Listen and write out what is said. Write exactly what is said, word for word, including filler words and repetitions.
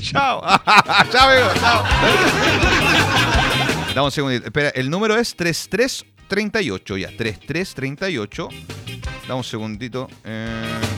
Chao. Chao, amigo. Chao. Dame un segundito. Espera, el número es treinta y tres treinta y ocho. Ya, treinta y tres treinta y ocho. Dame un segundito. Eh...